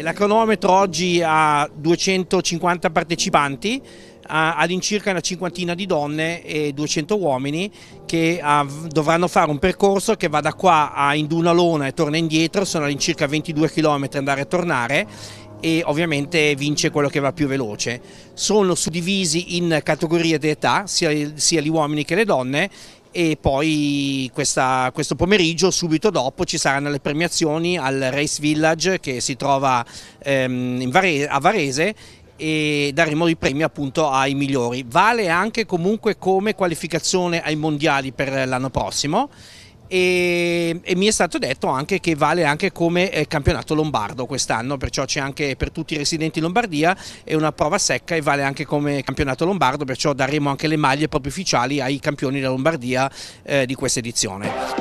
La cronometro oggi ha 250 partecipanti, all'incirca una cinquantina di donne e 200 uomini che dovranno fare un percorso che va da qua a Indunalona e torna indietro. Sono all'incirca 22 km andare e tornare, e ovviamente vince quello che va più veloce. Sono suddivisi in categorie di età, sia gli uomini che le donne, e poi questo pomeriggio, subito dopo, ci saranno le premiazioni al Race Village che si trova a Varese, e daremo i premi appunto ai migliori. Vale anche comunque come qualificazione ai mondiali per l'anno prossimo, e mi è stato detto anche che vale anche come campionato lombardo quest'anno, perciò c'è anche per tutti i residenti in Lombardia, è una prova secca e vale anche come campionato lombardo, perciò daremo anche le maglie proprio ufficiali ai campioni della Lombardia di questa edizione.